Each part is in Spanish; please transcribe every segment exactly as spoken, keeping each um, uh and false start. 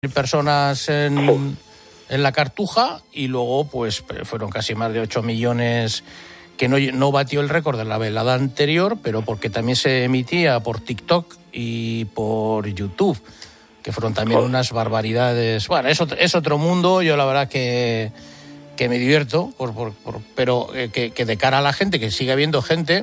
personas en, en la Cartuja y luego pues fueron casi más de ocho millones, que no, no batió el récord de la velada anterior, pero porque también se emitía por TikTok y por YouTube, que fueron también unas barbaridades. Bueno, es otro, es otro mundo. Yo la verdad que, que me divierto, por, por, por, pero eh, que, que de cara a la gente, que sigue habiendo gente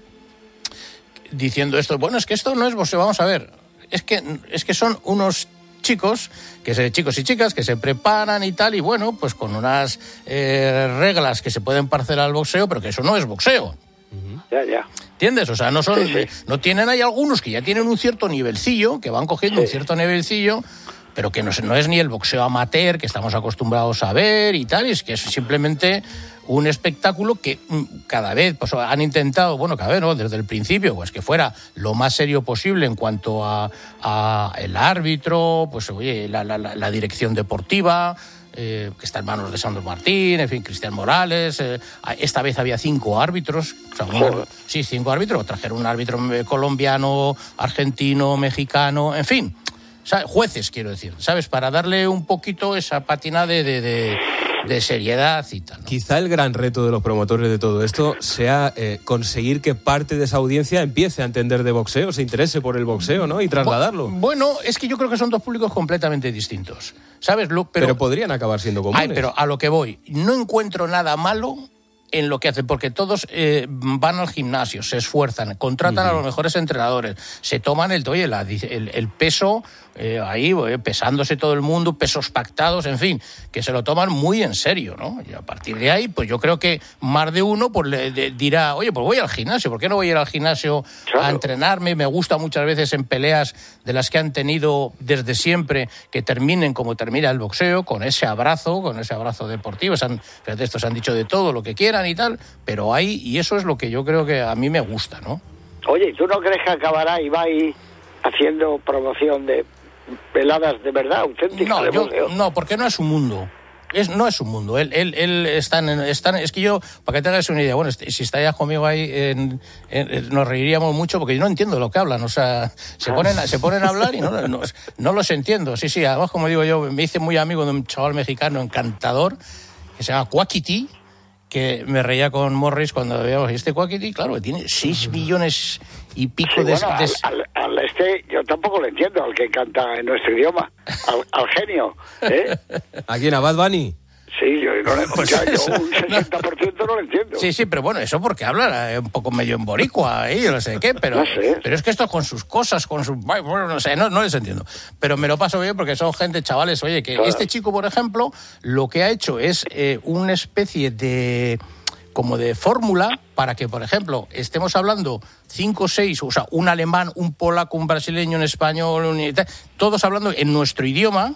diciendo esto, bueno, es que esto no es boxeo, vamos a ver, es que, es que son unos chicos, que se, chicos y chicas que se preparan y tal, y bueno, pues con unas eh, reglas que se pueden parecer al boxeo, pero que eso no es boxeo. Uh-huh. Ya, ya. ¿Entiendes? O sea, no son, sí, sí. no tienen, hay algunos que ya tienen un cierto nivelcillo, que van cogiendo sí. un cierto nivelcillo, pero que no, no es ni el boxeo amateur que estamos acostumbrados a ver y tal, y es que es simplemente un espectáculo que cada vez pues, han intentado, bueno, cada vez no, desde el principio, pues que fuera lo más serio posible en cuanto a, a el árbitro, pues oye, la, la, la dirección deportiva, eh, que está en manos de Sandro Martín, en fin, Cristian Morales. Eh, esta vez había cinco árbitros, o sea, un, sí, cinco árbitros, trajeron un árbitro colombiano, argentino, mexicano, en fin. ¿Sabes? Jueces, quiero decir, ¿sabes? Para darle un poquito esa patina de, de, de, de seriedad y tal, ¿no? Quizá el gran reto de los promotores de todo esto sea eh, conseguir que parte de esa audiencia empiece a entender de boxeo, se interese por el boxeo, ¿no? Y trasladarlo. Bueno, es que yo creo que son dos públicos completamente distintos, ¿sabes? Pero, pero podrían acabar siendo comunes. Ay, pero a lo que voy, no encuentro nada malo en lo que hacen, porque todos eh, van al gimnasio, se esfuerzan, contratan uh-huh. a los mejores entrenadores, se toman el, oye, la, el, el peso eh, ahí, eh, pesándose todo el mundo, pesos pactados, en fin, que se lo toman muy en serio, ¿no? Y a partir de ahí, pues yo creo que más de uno pues le de, dirá, oye, pues voy al gimnasio, ¿por qué no voy a ir al gimnasio claro. a entrenarme? Me gusta muchas veces en peleas de las que han tenido desde siempre, que terminen como termina el boxeo, con ese abrazo, con ese abrazo deportivo. Se han, fíjate, estos han dicho de todo lo que quieran y tal, pero hay, y eso es lo que yo creo que a mí me gusta, ¿no? Oye, ¿tú no crees que acabará Ibai haciendo promoción de veladas de verdad, auténticas? No, yo, no, porque no es un mundo. Es, no es un mundo. Él, él, él está en, está en, es que yo, para que te hagas una idea, bueno, si estarías conmigo ahí, en, en, nos reiríamos mucho porque yo no entiendo lo que hablan. O sea, se ponen, se ponen a hablar y no, no, no los entiendo. Sí, sí, además, como digo yo, me hice muy amigo de un chaval mexicano encantador que se llama Quackity, que me reía con Morris cuando veíamos este Quackity, claro, que tiene seis millones y pico sí, de... Bueno, de... Al, al, al este, yo tampoco lo entiendo, al que canta en nuestro idioma, al, al genio, ¿eh? ¿A quién? ¿A Bad Bunny? Sí, yo, no, pues ya, yo un sesenta por ciento no lo entiendo. Sí, sí, pero bueno, eso porque habla un poco medio en boricua, ¿eh? Yo no sé qué, pero, no sé. pero es que esto con sus cosas, con sus... Bueno, no sé, no, no les entiendo. Pero me lo paso bien porque son gente, chavales, oye, que claro. Este chico, por ejemplo, lo que ha hecho es eh, una especie de... como de fórmula para que, por ejemplo, estemos hablando cinco o seis, o sea, un alemán, un polaco, un brasileño, un español, un... todos hablando en nuestro idioma,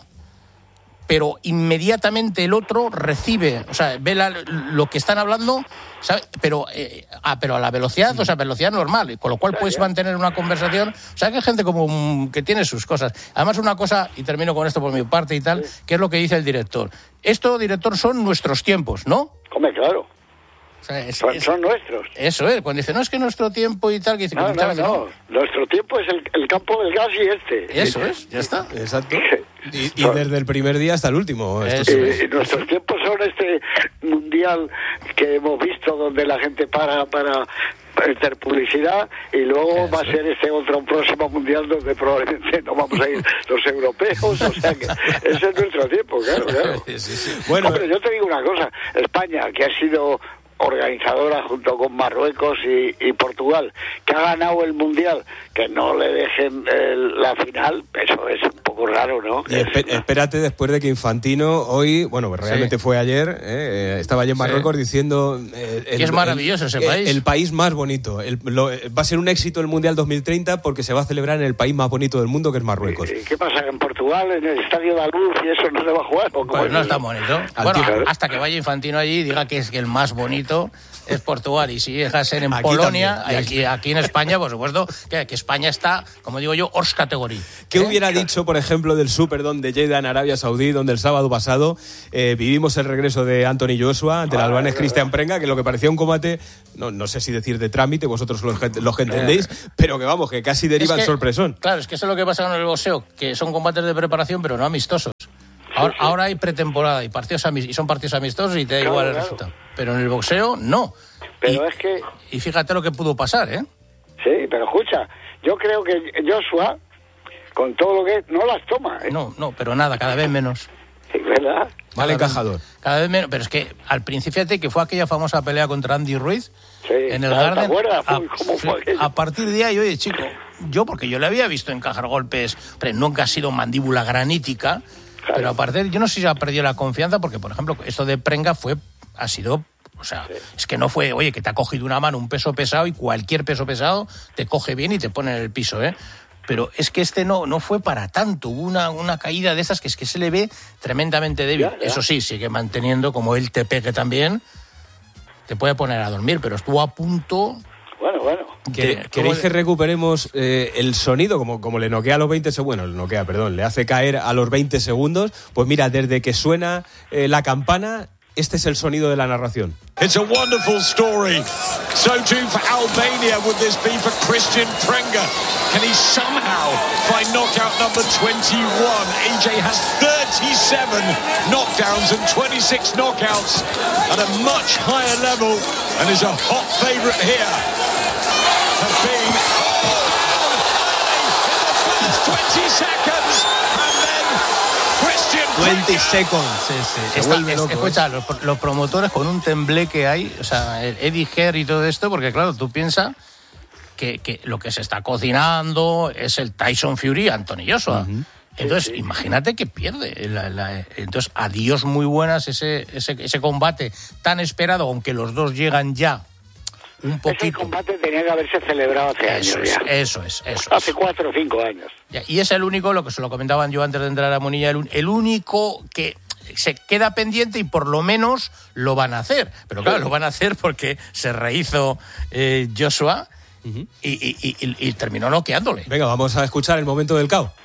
pero inmediatamente el otro recibe, o sea, ve la, lo que están hablando, ¿sabe? Pero, eh, ah, pero a la velocidad, o sea, velocidad normal, con lo cual puedes mantener una conversación. O sea, que hay gente como que tiene sus cosas. Además, una cosa, y termino con esto por mi parte y tal, que es lo que dice el director. Esto, director, son nuestros tiempos, ¿no? Hombre, claro. O sea, es, son, es, son nuestros. Eso es, cuando dice, no, es que nuestro tiempo y tal... Que dice, no, que no, veces, no, no, nuestro tiempo es el, el campo del gas y este. Eso es, ya está. Exacto. Y, y desde el primer día hasta el último. Esto y, y nuestros tiempos son este mundial que hemos visto donde la gente para para hacer publicidad y luego eso. Va a ser este otro próximo mundial donde probablemente no vamos a ir los europeos, o sea que ese es nuestro tiempo, claro, claro. Sí, sí. Bueno, hombre, yo te digo una cosa, España, que ha sido organizadora junto con Marruecos y, y Portugal, que ha ganado el mundial, que no le dejen el, la final, eso es un poco raro, ¿no? Y esp- espérate después de que Infantino hoy, bueno, realmente sí. fue ayer, eh, estaba allí en Marruecos sí. diciendo eh, el, que es maravilloso el, ese el, país, el país más bonito, el, lo, va a ser un éxito el mundial dos mil treinta porque se va a celebrar en el país más bonito del mundo, que es Marruecos. ¿Y qué pasa? ¿En Portugal, en el Estadio de la Luz y eso no se va a jugar? Pues no está bonito. Bueno, hasta que vaya Infantino allí y diga que es que el más bonito es Portugal, y si deja ser en aquí Polonia, también, aquí, aquí, aquí en España, por supuesto, que, que España está, como digo yo, hors categoría. ¿Qué ¿Eh? hubiera dicho, por ejemplo, del Superdome de Jeddah en Arabia Saudí, donde el sábado pasado eh, vivimos el regreso de Anthony Joshua ante el ah, albanés Cristian Prenga, que lo que parecía un combate, no, no sé si decir de trámite, vosotros lo, lo que entendéis, pero que vamos, que casi deriva es que, en sorpresón. Claro, es que eso es lo que pasa con el boxeo, que son combates de de preparación, pero no amistosos. Ahora, sí, sí. ahora hay pretemporada y partidos amist- y son partidos amistosos y te da claro, igual el claro. resultado. Pero en el boxeo, no. Pero y, es que... Y fíjate lo que pudo pasar, ¿eh? Sí, pero escucha, yo creo que Joshua, con todo lo que es, no las toma, ¿eh? No, no, pero nada, cada vez menos. Es verdad. Mal encajador. Cada vez menos, pero es que al principio, fíjate que fue aquella famosa pelea contra Andy Ruiz sí, en el ¿te Garden. acuerdas? A, ¿Cómo fue aquello? A partir de ahí, oye, chico, yo porque yo le había visto encajar golpes, pero nunca ha sido mandíbula granítica, claro. Pero a partir, yo no sé si ha perdido la confianza, porque por ejemplo, esto de Prenga fue, ha sido, o sea, sí. Es que no fue, oye, que te ha cogido una mano un peso pesado y cualquier peso pesado te coge bien y te pone en el piso, ¿eh? Pero es que este no no fue para tanto. Hubo una, una caída de esas que es que se le ve tremendamente débil. Ya, ya. Eso sí, sigue manteniendo, como él te pegue también, te puede poner a dormir, pero estuvo a punto... Bueno, bueno. ¿Queréis ¿Queréis que recuperemos eh, el sonido? Como, como le noquea a los veinte segundos, bueno, le noquea, perdón, le hace caer a los veinte segundos. Pues mira, desde que suena eh, la campana, este es el sonido de la narración. It's a wonderful story. So too for Albania would this be for Christian Prenga. Can he somehow find knockout number twenty-one? A J has thirty-seven knockdowns and twenty-six knockouts at a much higher level and is a hot favourite here. Has been oh, twenty seconds and then Christian veinte seconds. Sí, sí. Está, es, loco, escucha, ¿eh? los, los promotores con un temblé que hay, o sea, el Eddie Hearn y todo esto, porque claro, tú piensas que, que lo que se está cocinando es el Tyson Fury Anthony Joshua. Uh-huh. Entonces, sí, sí. Imagínate que pierde. La, la, entonces, adiós muy buenas ese, ese, ese combate tan esperado, aunque los dos llegan ya un poquito. Ese combate tenía que haberse celebrado hace eso años es, ya. Eso es, eso Hace es. cuatro o cinco años. Ya, y es el único, lo que se lo comentaban yo antes de entrar a Monilla, el, el único que se queda pendiente y por lo menos lo van a hacer. Pero claro, sí. Lo van a hacer porque se rehizo eh, Joshua uh-huh. y, y, y, y, y terminó noqueándole. Venga, vamos a escuchar el momento del K O.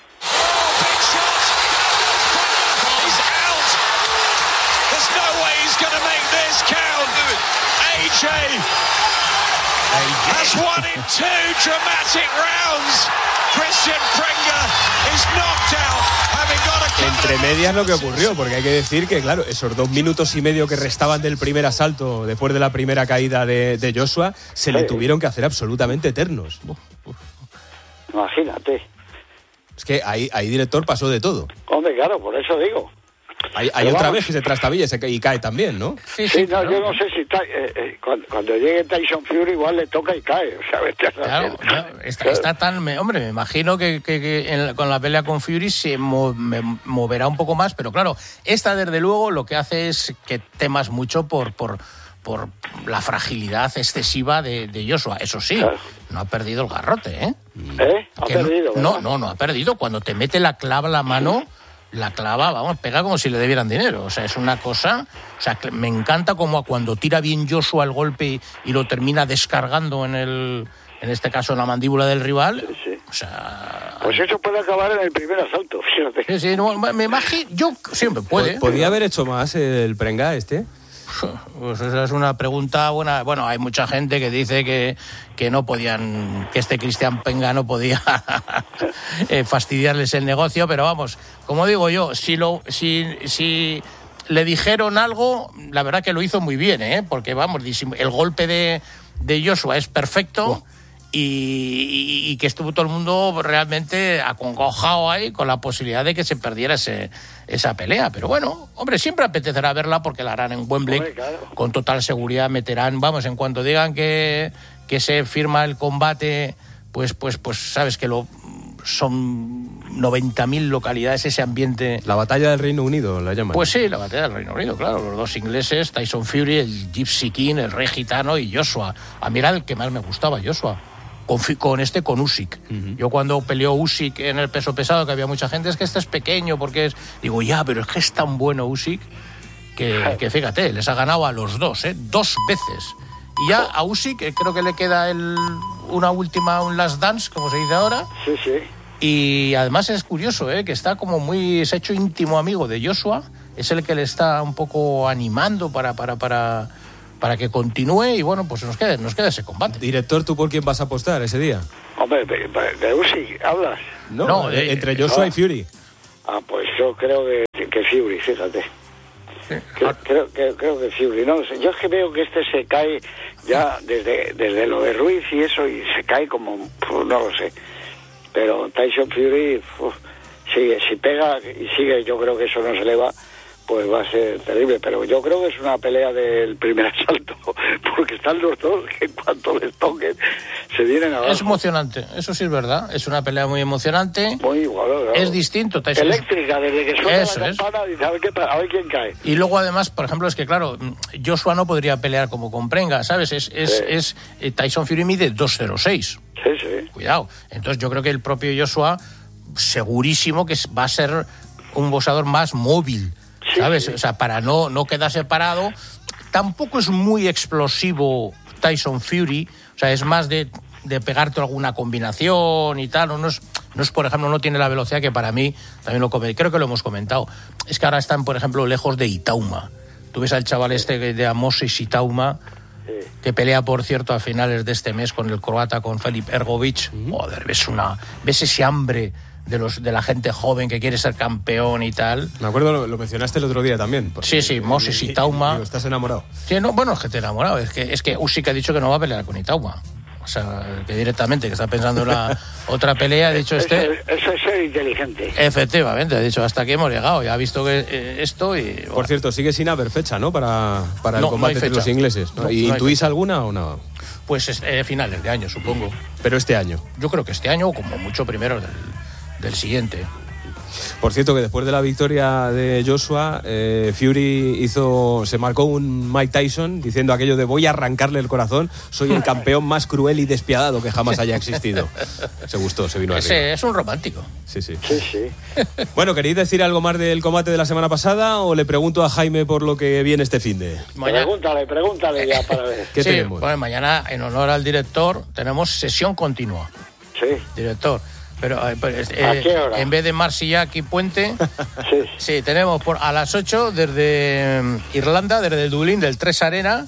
Has won in two dramatic rounds. Christian Prenga is knocked out, having got a Entre medias lo que ocurrió, porque hay que decir que, claro, esos dos minutos y medio que restaban del primer asalto después de la primera caída de, de Joshua, se sí. le tuvieron que hacer absolutamente eternos. Uf, uf. Imagínate. Es que ahí, ahí, director, pasó de todo. Hombre, claro, por eso digo. Hay, hay otra vez que se trastabilla y cae también, ¿no? Sí, sí, sí no, claro. Yo no sé si ta, eh, eh, cuando, cuando llegue Tyson Fury igual le toca y cae, o sea, vete a claro, claro, está, está tan... Me, hombre, me imagino que, que, que en, con la pelea con Fury se mo, me moverá un poco más, pero claro, esta desde luego lo que hace es que temas mucho por... por por la fragilidad excesiva de, de Joshua. Eso sí, claro. No ha perdido el garrote, ¿eh? ¿Eh? Ha que perdido, no, ¿verdad? no, no ha perdido. Cuando te mete la clava a la mano... Sí. La clava, vamos, pega como si le debieran dinero. O sea, es una cosa... O sea, me encanta como cuando tira bien Joshua el golpe y, y lo termina descargando en el... En este caso, en la mandíbula del rival. Sí, sí. O sea... Pues eso puede acabar en el primer asalto, fíjate. Sí, sí, no, me imagino... Yo siempre puede. ¿Podría haber hecho más el Prenga este? Pues esa es una pregunta buena. Bueno, hay mucha gente que dice que, que no podían, que este Christian Prenga no podía eh, fastidiarles el negocio, pero vamos, como digo yo, si lo, si, si le dijeron algo, la verdad que lo hizo muy bien, ¿eh? Porque vamos, el golpe de, de Joshua es perfecto. Oh. Y, y, y que estuvo todo el mundo realmente acongojado ahí con la posibilidad de que se perdiera ese, esa pelea. Pero bueno, hombre, siempre apetecerá verla porque la harán en Wembley. Hombre, claro. Con total seguridad meterán, vamos, en cuanto digan que, que se firma el combate, pues, pues, pues sabes que lo son noventa mil localidades, ese ambiente. La batalla del Reino Unido la llaman. Pues sí, la batalla del Reino Unido, claro. Los dos ingleses, Tyson Fury, el Gypsy King, el Rey Gitano y Joshua. A mí era el que más me gustaba, Joshua. Con, con este, con Usyk. Uh-huh. Yo cuando peleó Usyk en el peso pesado, que había mucha gente, es que este es pequeño, porque es... Digo, ya, pero es que es tan bueno Usyk que, que fíjate, les ha ganado a los dos, ¿eh? Dos veces. Y ya a Usyk creo que le queda el, una última, un last dance, como se dice ahora. Sí, sí. Y además es curioso, ¿eh? Que está como muy... Se ha hecho íntimo amigo de Joshua. Es el que le está un poco animando para... para, para para que continúe y bueno, pues nos quede, nos queda ese combate. Director, ¿tú por quién vas a apostar ese día? Hombre, de, de Usyk, ¿hablas? No, no de, entre Joshua no. y Fury. Ah, pues yo creo que, que Fury, fíjate. Sí. Creo, creo, creo, creo que Fury, no sé. Yo es que veo que este se cae ya desde, desde lo de Ruiz y eso, y se cae como, pues, no lo sé. Pero Tyson Fury, uf, sigue, si pega y sigue, yo creo que eso no se le va, pues va a ser terrible. Pero yo creo que es una pelea del primer asalto, porque están los dos que en cuanto les toquen se vienen abajo. Es emocionante, eso sí es verdad. Es una pelea muy emocionante. Muy igual, claro. Es distinto. Tyson. Eléctrica, desde que suena Eso la es. campana, dice, a ver, qué, a ver quién cae. Y luego además, por ejemplo, es que claro, Joshua no podría pelear como con Prenga, ¿sabes? Es, es, Sí. es eh, Tyson Fury mide dos cero seis. Sí, sí. Cuidado. Entonces yo creo que el propio Joshua, segurísimo que va a ser un boxeador más móvil, Sí, ¿sabes? sí. O sea, para no, no quedarse parado. Tampoco es muy explosivo Tyson Fury, o sea, es más de, de pegarte alguna combinación y tal. No es, no es, por ejemplo, no tiene la velocidad que para mí, también lo come- creo que lo hemos comentado. Es que ahora están, por ejemplo, lejos de Itauma. Tú ves al chaval este de Amosis Itauma, que pelea, por cierto, a finales de este mes con el croata, con Filip Ergovic. Joder, ves una, ves ese hambre de los de la gente joven que quiere ser campeón y tal. Me acuerdo, lo, lo mencionaste el otro día también. porque- Sí, sí, Moses Itauma. Digo, estás enamorado. Sí, no, bueno, es que te he enamorado. Es que, es que Usyk ha dicho que no va a pelear con Itauma. O sea, que directamente, que está pensando en la otra pelea, ha dicho este... Eso, eso es ser inteligente. Efectivamente, ha dicho, hasta aquí hemos llegado. Ya ha visto que eh, esto y... Por bueno, cierto, sigue sin haber fecha, ¿no? Para, para el No, no combate hay entre fecha. los ingleses. ¿no? No, ¿Y no hay intuís fecha. alguna o no? pues es- eh, finales de año, supongo. Pero este año. Yo creo que este año, o como mucho primero del, del siguiente. Por cierto, que después de la victoria de Joshua, eh, Fury hizo, se marcó un Mike Tyson diciendo aquello de voy a arrancarle el corazón, soy el campeón más cruel y despiadado que jamás haya existido. Se gustó, se vino arriba. Ese es un romántico. Sí, sí. Sí, sí. Bueno, ¿queréis decir algo más del combate de la semana pasada o le pregunto a Jaime por lo que viene este finde? Mañana, Pregúntale, pregúntale ya para ver. ¿Qué sí, tenemos? bueno, mañana, en honor al director, tenemos sesión continua. Sí, Director. Pero eh, pues, eh, ¿A qué hora? en vez de Marsillac y Puente, sí. sí, tenemos por a las ocho desde mm, Irlanda, desde el Dublín, del Tres Arena,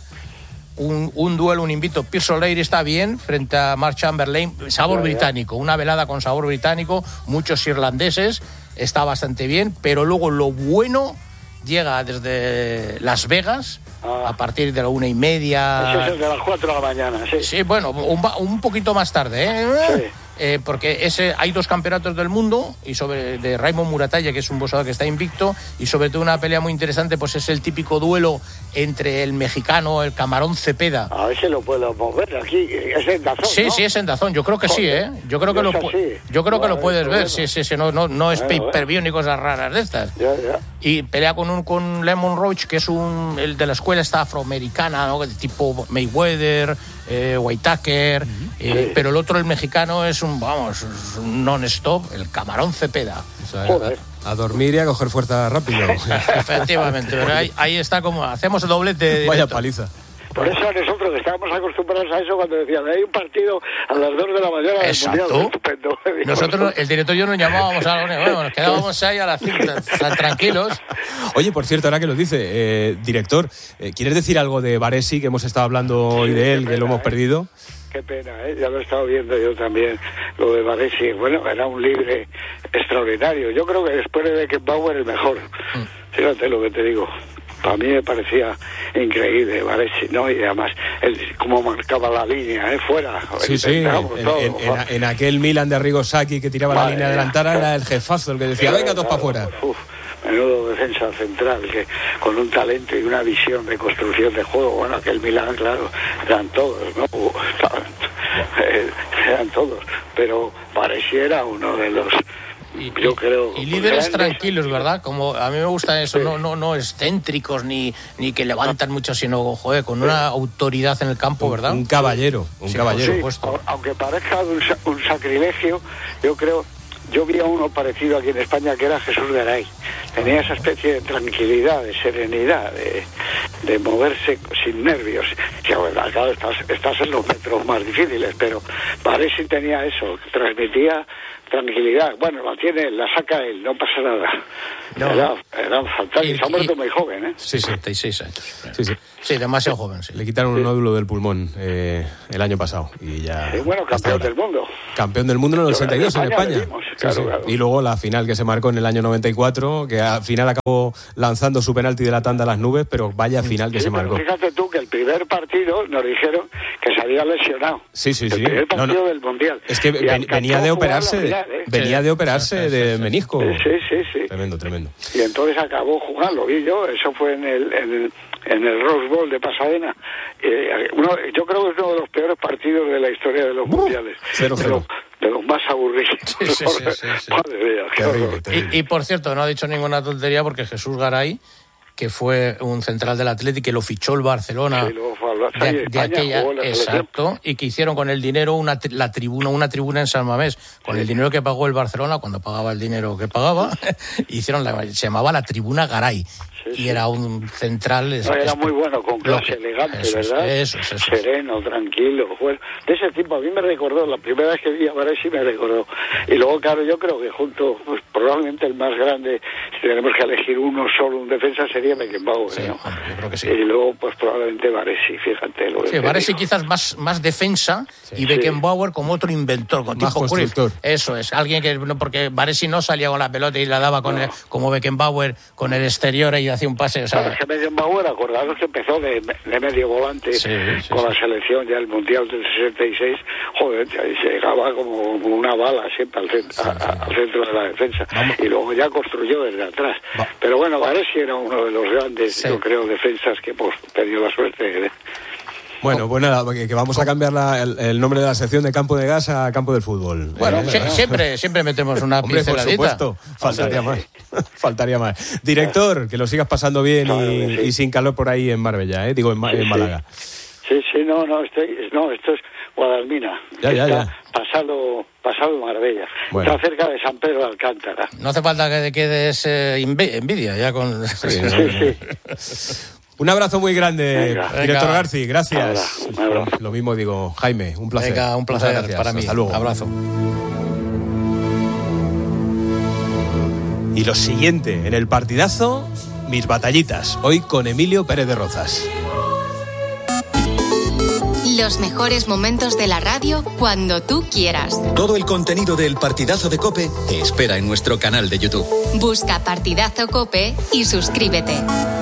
un, un duelo, un invito. Pearce O'Leary está bien frente a Mark Chamberlain, sabor Ya, ya. británico, una velada con sabor británico, muchos irlandeses, está bastante bien, pero luego lo bueno llega desde Las Vegas, Ah. a partir de la una y media. Ese es el de las cuatro de la mañana, sí. Sí, bueno, un, ba- un poquito más tarde, ¿eh? Sí. Eh, porque ese hay dos campeonatos del mundo y sobre de Raymond Muratalla, que es un boxeador que está invicto, y sobre todo una pelea muy interesante, pues es el típico duelo entre el mexicano, el Camarón Cepeda. A ver si lo puedo mover aquí. Es en Dazón, Sí, ¿no? sí, es en Dazón. Yo creo que sí, Joder. ¿eh? Yo creo que Es lo, así. pu- yo creo que lo Vale, puedes ver. bueno. Sí, sí, sí. No, no, no es Bueno, pay-per-view ni cosas raras de estas. Ya, ya. Y pelea con un con Lemon Roach, que es un el de la escuela esta afroamericana, ¿no? tipo Mayweather, eh, Whitaker, eh, Sí. pero el otro, el mexicano, es un, vamos, es un non-stop, el Camarón Cepeda. O sea, Joder. a, a dormir y a coger fuerza rápido. Efectivamente, pero ahí, ahí está como, hacemos el doblete. de Vaya directo. paliza. Por eso a nosotros que estábamos acostumbrados a eso cuando decían hay un partido a las dos de la mañana del Exacto. Mundial, estupendo. Nosotros, el director y yo nos llamábamos a la una, bueno, nos quedábamos ahí a las cinco, tan tranquilos. Oye, por cierto, ahora que lo dice, eh, director, eh, ¿quieres decir algo de Varesi, que hemos estado hablando hoy Sí, de él, qué que lo pena, hemos ¿eh? perdido? Qué pena, ¿eh? Ya lo he estado viendo yo también, lo de Varesi. Bueno, era un libre extraordinario. Yo creo que después de Beckenbauer el mejor. Fíjate lo que te digo. Para mí me parecía increíble Varesi, ¿no? Y además, él cómo marcaba la línea, ¿eh? Fuera. Sí, sí, en, Intentamos todo, en- en- ¿no? en aquel Milan de Arrigo Sacchi que tiraba la Madre línea mía. delantera, era el jefazo el que decía, venga todos para Claro, afuera. uf, menudo defensa central, que con un talento y una visión de construcción de juego. Bueno, aquel Milán, claro, eran todos, ¿no? Uh, eh, eran todos, pero pareciera uno de los, Y, yo creo, y líderes grandes. tranquilos, ¿verdad? Como a mí me gusta eso, Sí. no, no, no excéntricos ni, ni que levantan mucho, sino, joder, con una autoridad en el campo, ¿verdad? Un caballero, un Sí, caballero. Sí, supuesto. a- aunque parezca un, sa- un sacrilegio, yo creo, yo vi a uno parecido aquí en España que era Jesús Garay. Tenía esa especie de tranquilidad, de serenidad, de, de moverse sin nervios. que claro, estás, estás en los metros más difíciles, pero Baresi tenía eso, transmitía tranquilidad. Bueno, la tiene, la saca él, no pasa nada. No. Era, era fantástico. Se ha muerto muy joven, ¿eh? Sí, setenta y seis años. Sí, sí. Sí, demasiado joven, sí. Le quitaron sí. un nódulo del pulmón eh, el año pasado y ya... Sí, bueno, campeón del mundo. Campeón del mundo en el ochenta y dos en España. En España. Sí, Claro, sí. claro. Y luego la final que se marcó en el año noventa y cuatro, que al final acabó lanzando su penalti de la tanda a las nubes, pero vaya final que sí, se marcó. Fíjate tú que el primer partido nos dijeron que se había lesionado. Sí, sí, el sí. El primer partido no, no. del Mundial. Es que ven, venía de operarse, final, ¿eh? venía sí. de operarse sí, de sí, menisco. Sí, sí, sí. Tremendo, tremendo. Y entonces acabó jugando, vi yo, eso fue en el, en el, en el Rose Bowl de Pasadena. Eh, uno, yo creo que es uno de los peores partidos de la historia de los uh, mundiales. Cero, cero. De los más aburridos. Sí, sí, sí, sí, sí. Madre mía, qué terrible, y, y por cierto, no ha dicho ninguna tontería porque Jesús Garay, que fue un central del Atlético que lo fichó el Barcelona sí, luego fue al Barça, de, de aquella, exacto, y que hicieron con el dinero una la tribuna, una tribuna en San Mamés, con sí. el dinero que pagó el Barcelona cuando pagaba el dinero que pagaba, hicieron la, se llamaba la tribuna Garay. Sí, y sí. era un central... Es, no, era es, muy bueno, con clase, que, elegante, eso, ¿verdad? Eso, eso, eso, sereno, tranquilo. Bueno, de ese tipo a mí me recordó, la primera vez que vi a Baresi me recordó. Y luego, claro, yo creo que junto, pues probablemente el más grande, si tenemos que elegir uno solo, un defensa, sería Beckenbauer, sí, ¿no? Hombre, yo creo que sí. Y luego, pues probablemente Baresi, fíjate. Lo sí, Baresi quizás más, más defensa sí. y Beckenbauer como otro inventor, con más tipo constructor. Cruyff. Eso es, alguien que, porque Baresi no salía con la pelota y la daba con no. el, como Beckenbauer con el exterior y hacía un pase, o sea... Es que Beckenbauer, acordaros que empezó de, de medio volante sí, sí, con sí. la selección ya el Mundial del sesenta y seis, joder, se llegaba como una bala siempre al centro, sí, sí. A, al centro de la defensa. Vamos. Y luego ya construyó desde atrás. Va. Pero bueno, Baresi era uno de los grandes, sí. yo creo, defensas que hemos tenido la suerte de... Bueno, pues nada, que vamos a cambiar la, el, el nombre de la sección de Campo de Gas a Campo del Fútbol. Bueno, eh, si, siempre, siempre metemos una Hombre, por supuesto, faltaría Hombre. más. Faltaría más. Director, que lo sigas pasando bien claro, y, sí. y sin calor por ahí en Marbella, ¿eh? Digo, en, sí, en Málaga. Sí, sí, no, no, estoy, no, esto es Guadalmina. Ya, ya, está ya. Pasado, pasado Marbella. Bueno. Está cerca de San Pedro de Alcántara. No hace falta que te quedes eh, envidia ya con... Sí, sí, sí. sí. Un abrazo muy grande, Venga. director Venga. Garci, gracias. Ahora, ahora. Lo mismo digo, Jaime, un placer. Venga, un placer para mí. Hasta luego. Abrazo. Y lo siguiente, en el partidazo, mis batallitas, hoy con Emilio Pérez de Rozas. Los mejores momentos de la radio cuando tú quieras. Todo el contenido del Partidazo de COPE te espera en nuestro canal de YouTube. Busca Partidazo COPE y suscríbete.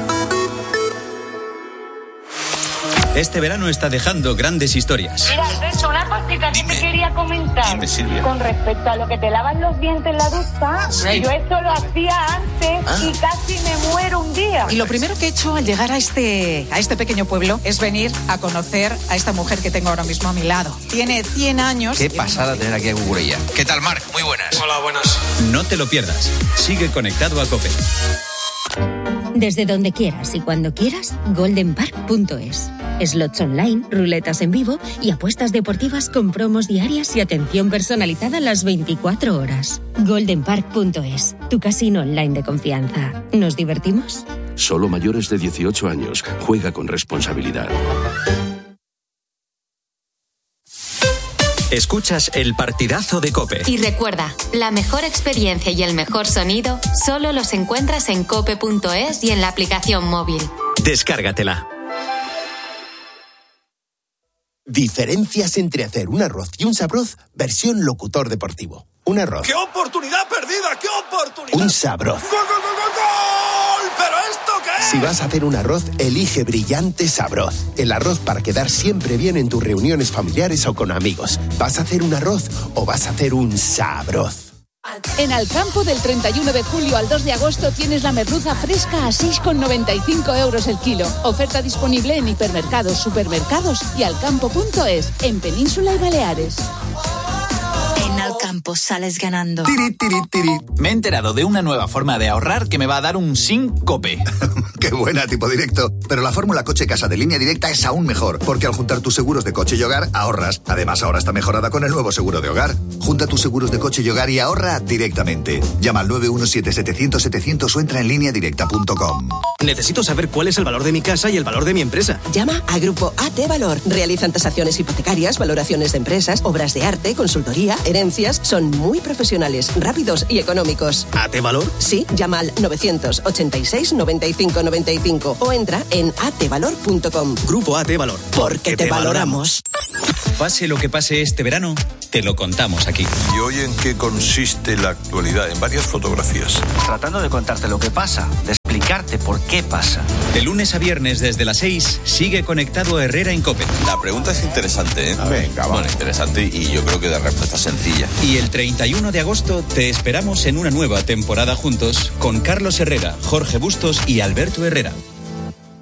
Este verano está dejando grandes historias. Mira, Alberto, una cosita que Dime. te quería comentar. Dime, Silvia. Con respecto a lo que te lavan los dientes en la ducha, Sí. yo esto lo hacía antes Ah. y casi me muero un día. Y lo primero que he hecho al llegar a este, a este pequeño pueblo es venir a conocer a esta mujer que tengo ahora mismo a mi lado. Tiene cien años. Qué pasada tener aquí a Gugurella. ¿Qué tal, Marc? Muy buenas. Hola, buenas. No te lo pierdas. Sigue conectado a COPE. Desde donde quieras y cuando quieras, golden park punto es. Slots online, ruletas en vivo y apuestas deportivas con promos diarias y atención personalizada las veinticuatro horas. golden park punto es, tu casino online de confianza. ¿Nos divertimos? Solo mayores de dieciocho años. Juega con responsabilidad. Escuchas el Partidazo de COPE. Y recuerda, la mejor experiencia y el mejor sonido solo los encuentras en cope punto es y en la aplicación móvil. Descárgatela. Diferencias entre hacer un arroz y un sabroz, versión locutor deportivo. Un arroz. ¡Qué oportunidad perdida! ¡Qué oportunidad! Un sabroz. ¡Gol, gol, gol, gol, gol! ¿Pero esto qué es? Si vas a hacer un arroz, elige Brillante Sabroz. El arroz para quedar siempre bien en tus reuniones familiares o con amigos. ¿Vas a hacer un arroz o vas a hacer un sabroz? En Alcampo, del treinta y uno de julio al dos de agosto, tienes la merluza fresca a seis con noventa y cinco euros el kilo. Oferta disponible en hipermercados, supermercados y alcampo punto es, en Península y Baleares. En Alcampo campo sales ganando. Tiri, tiri, tiri. Me he enterado de una nueva forma de ahorrar que me va a dar un síncope. Qué buena, tipo directo. Pero la fórmula coche-casa de Línea Directa es aún mejor, porque al juntar tus seguros de coche y hogar, ahorras. Además, ahora está mejorada con el nuevo seguro de hogar. Junta tus seguros de coche y hogar y ahorra directamente. Llama al nueve uno siete setecientos setecientos o entra en línea directa punto com. Necesito saber cuál es el valor de mi casa y el valor de mi empresa. Llama a Grupo A T Valor. Realizan tasaciones hipotecarias, valoraciones de empresas, obras de arte, consultoría, herencias. Son muy profesionales, rápidos y económicos. ¿A T Valor? Sí, llama al novecientos ochenta y seis noventa y cinco noventa y cinco o entra en a t valor punto com. Grupo A T Valor. Porque te, te valoramos. Pase lo que pase este verano, te lo contamos aquí. ¿Y hoy en qué consiste la actualidad? En varias fotografías. Tratando de contarte lo que pasa, de explicarte por qué pasa. De lunes a viernes desde las seis, sigue conectado a Herrera en COPE. La pregunta es interesante, ¿eh? Venga, va. Bueno, interesante y yo creo que de respuesta sencilla. Y el treinta y uno de agosto te esperamos en una nueva temporada juntos con Carlos Herrera, Jorge Bustos y Alberto Herrera.